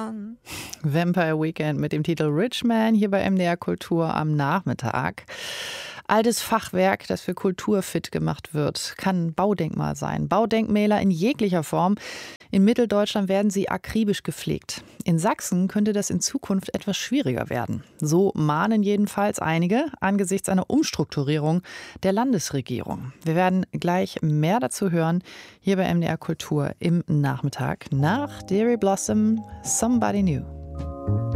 Vampire Weekend mit dem Titel Rich Man hier bei MDR Kultur am Nachmittag. Altes Fachwerk, das für Kultur fit gemacht wird, kann ein Baudenkmal sein. Baudenkmäler in jeglicher Form. In Mitteldeutschland werden sie akribisch gepflegt. In Sachsen könnte das in Zukunft etwas schwieriger werden. So mahnen jedenfalls einige angesichts einer Umstrukturierung der Landesregierung. Wir werden gleich mehr dazu hören, hier bei MDR Kultur im Nachmittag nach Dairy Blossom, Somebody New.